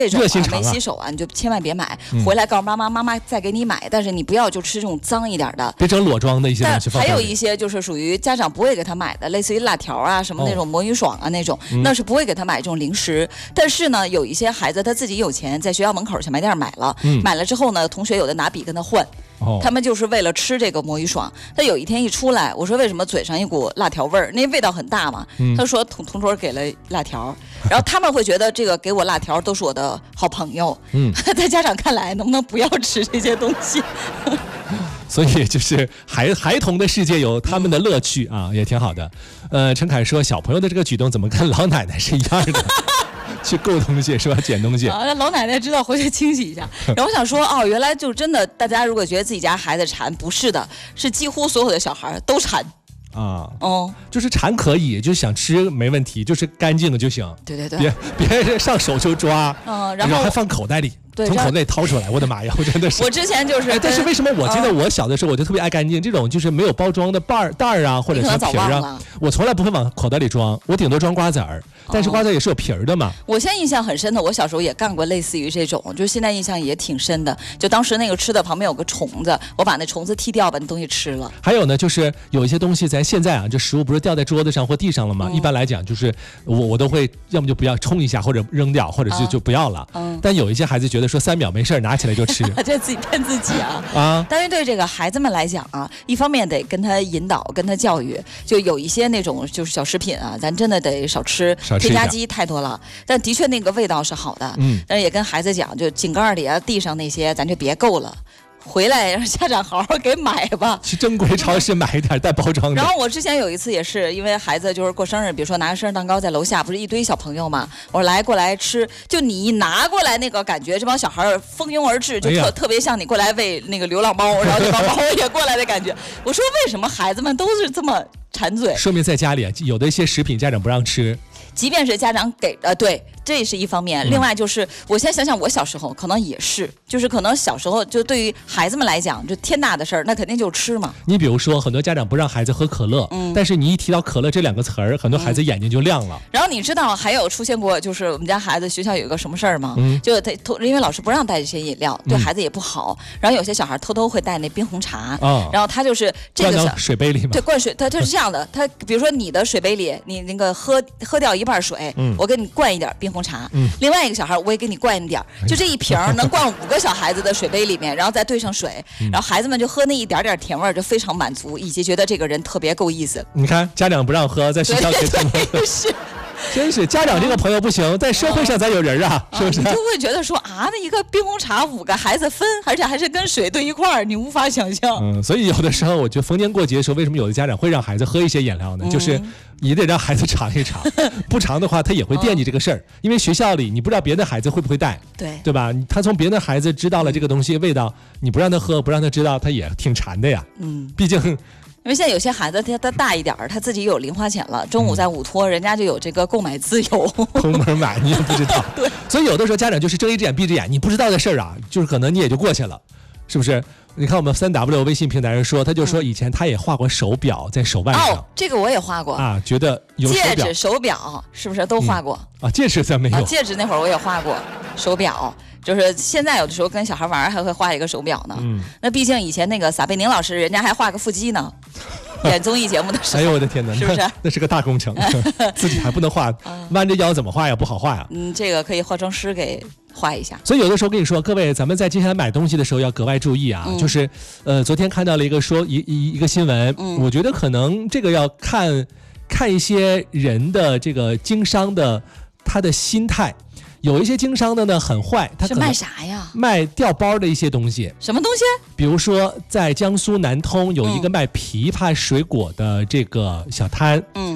这种没洗手你就千万别买，回来告诉妈妈，妈妈再给你买，但是你不要就吃这种脏一点的， 别整裸装的一些东西。 还有一些就是属于家长不会给他买的，类似于辣条啊什么那种魔芋爽啊那种，那是不会给他买这种零食。但是呢，有一些孩子他自己有钱，在学校门口小卖店买了，买了之后呢，同学有的拿笔跟他换。他们就是为了吃这个魔芋爽。他有一天一出来，我说为什么嘴上一股辣条味儿？那味道很大嘛。他说同桌给了辣条，然后他们会觉得这个给我辣条都是我的好朋友。在家长看来，能不能不要吃这些东西？ 所以就是孩童的世界有他们的乐趣啊，也挺好的。陈凯说小朋友的这个举动怎么跟老奶奶是一样的？去够东西是吧？捡东西啊！老奶奶知道回去清洗一下。然后我想说，原来就真的，大家如果觉得自己家孩子馋，不是的，是几乎所有的小孩都馋啊。就是馋可以，就是想吃没问题，就是干净的就行。 对， 别上手就抓， 然后还放口袋里。从口袋掏出来，我的妈呀！我真的是。 我之前就是， 但是为什么我记得我小的时候我就特别爱干净？这种就是没有包装的袋儿啊，或者是皮儿啊，我从来不会往口袋里装，我顶多装瓜子儿。但是瓜子儿也是有皮儿的嘛。我现在印象很深的，我小时候也干过类似于这种，就是现在印象也挺深的。就当时那个吃的旁边有个虫子，我把那虫子剔掉，把那东西吃了。 还有呢，就是有一些东西咱现在这食物不是掉在桌子上或地上了吗？一般来讲就是我都会要么就不要冲一下，或者扔掉，或者就不要了。但有一些孩子觉得说3秒没事，拿起来就吃， 这自己骗自己啊！但是对这个孩子们来讲一方面得跟他引导，跟他教育，就有一些那种就是小食品咱真的得少吃，添加剂太多了。但的确那个味道是好的，但是也跟孩子讲，就井盖里地上那些咱就别够了。回来让家长好好给买吧， 去正规超市买一点带包装的。 然后我之前有一次也是因为孩子就是过生日，比如说拿个生日蛋糕在楼下，不是一堆小朋友嘛，我说过来吃，就你一拿过来那个感觉，这帮小孩蜂拥而至，就特别像你过来喂那个流浪猫，然后这帮猫也过来的感觉。我说为什么孩子们都是这么馋嘴？ 说明在家里有的一些食品家长不让吃。 即便是家长给对，这是一方面。另外就是，我现在想想，我小时候可能也是，就是可能小时候就对于孩子们来讲，就天大的事儿，那肯定就是吃嘛。 你比如说，很多家长不让孩子喝可乐，但是你一提到可乐这2个词儿，很多孩子眼睛就亮了。 然后你知道还有出现过，就是我们家孩子学校有一个什么事儿吗？就因为老师不让带这些饮料，对孩子也不好。然后有些小孩偷偷会带那冰红茶，然后他就是这个灌到水杯里嘛。 对，灌水，他是这样的，他比如说你的水杯里，你那个喝掉一半水，我给你灌一点冰红茶，另外一个小孩我也给你灌一点，就这一瓶能灌5个小孩子的水杯里面，然后再兑上水，然后孩子们就喝那一点点甜味就非常满足，以及觉得这个人特别够意思。 你看家长不让喝，在学校可以这么喝。 是。 真是家长这个朋友不行，在社会上咱有人是不是？ 你就会觉得说那一个冰红茶5个孩子分，而且还是跟水兑一块儿，你无法想象。 所以有的时候我觉得逢年过节的时候，为什么有的家长会让孩子喝一些饮料呢？就是也得让孩子尝一尝，不尝的话他也会惦记这个事儿。因为学校里你不知道别的孩子会不会带，对吧？他从别的孩子知道了这个东西味道，你不让他喝，不让他知道，他也挺馋的呀。毕竟。 因为现在有些孩子他大一点他自己有零花钱了，中午在午托，人家就有这个购买自由， 偷摸买你也不知道。 对， 所以有的时候家长就是睁一只眼闭一只眼，你不知道的事儿就是可能你也就过去了，是不是？你看我们3W 微信平台上说，他就说以前他也画过手表在手腕上。 这个我也画过觉得有戒指、手表是不是都画过？ 戒指咱没有。 戒指那会儿我也画过，手表。就是现在有的时候跟小孩玩还会画一个手表呢。那毕竟以前那个撒贝宁老师，人家还画个腹肌呢。演综艺节目的时候， 哎呦我的天哪， 是不是？ 那是个大工程，自己还不能画，弯着腰怎么画呀？不好画呀。 这个可以化妆师给画一下。 所以有的时候跟你说，各位，咱们在接下来买东西的时候要格外注意就是昨天看到了一个说一个新闻，我觉得可能这个要看一些人的这个经商的他的心态。有一些经商的呢很坏，他是卖啥呀？ 卖掉包的一些东西。 什么东西？ 比如说在江苏南通有一个卖枇杷水果的这个小摊，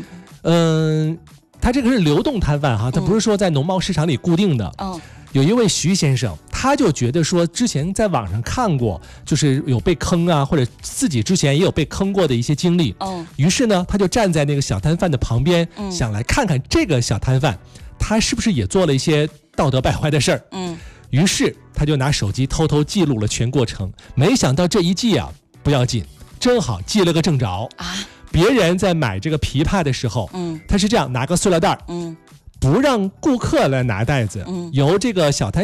他这个是流动摊贩他不是说在农贸市场里固定的。有一位徐先生，他就觉得说之前在网上看过，就是有被坑或者自己之前也有被坑过的一些经历。于是呢，他就站在那个小摊贩的旁边，想来看看这个小摊贩他是不是也做了一些道德败坏的事儿。于是他就拿手机偷偷记录了全过程。没想到这一记不要紧，正好记了个正着。别人在买这个枇杷的时候，他是这样拿个塑料袋， 不让顾客来拿袋子，由这个小摊